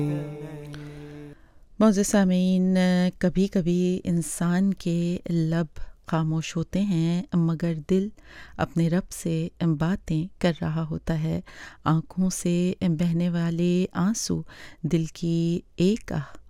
मौज़ूद सामीन, कभी कभी इंसान के लब खामोश होते हैं मगर दिल अपने रब से बातें कर रहा होता है। आँखों से बहने वाले आंसू दिल की एक आह